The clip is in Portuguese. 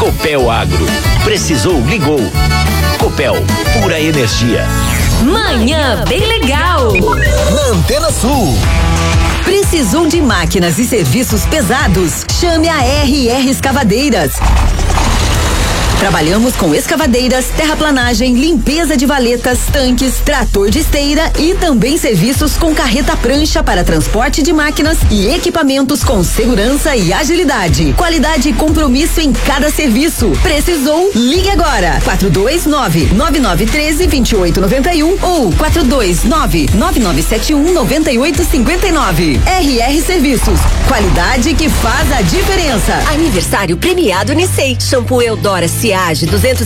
Copel Agro. Precisou, ligou. Copel, pura energia. Manhã bem legal. Na Antena Sul. Precisou de máquinas e serviços pesados? Chame a RR Escavadeiras. Trabalhamos com escavadeiras, terraplanagem, limpeza de valetas, tanques, trator de esteira e também serviços com carreta prancha para transporte de máquinas e equipamentos com segurança e agilidade. Qualidade e compromisso em cada serviço. Precisou? Ligue agora. 429-9913-2891 ou 429-9971-9859. RR Serviços. Qualidade que faz a diferença. Aniversário premiado Nissei. Shampoo Eudora Ciage 200